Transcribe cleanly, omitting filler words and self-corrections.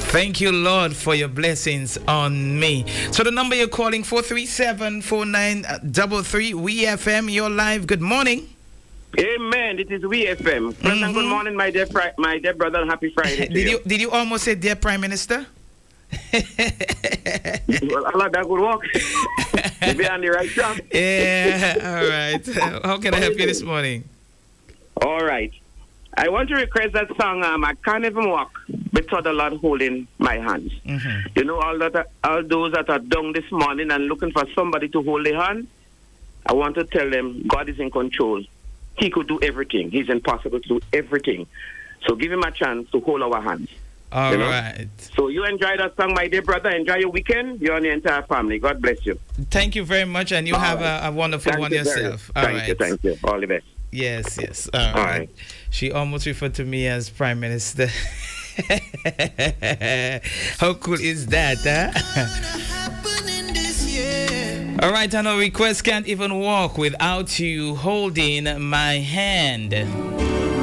Thank you, Lord, for your blessings on me. So the number you're calling, 437-4933, WeFM, you're live. Good morning. Amen. It is WeFM. President, good morning, my dear brother, and happy Friday to you. Did you almost say dear Prime Minister? Well, Allah, that good work. You be on the right track. Yeah, all right. How can I help you this morning? All right. I want to request that song, I Can't Even Walk Without the Lord Holding My Hands. Mm-hmm. You know, all those that are down this morning and looking for somebody to hold their hand, I want to tell them God is in control. He could do everything. He's impossible to do everything. So give him a chance to hold our hands. All right. So you enjoy that song, my dear brother. Enjoy your weekend. You and the entire family. God bless you. Thank you very much, and you have a wonderful one yourself. Thank you. All the best. Yes. All right. She almost referred to me as Prime Minister. How cool is that, huh? All right, I know request can't even walk without you holding my hand.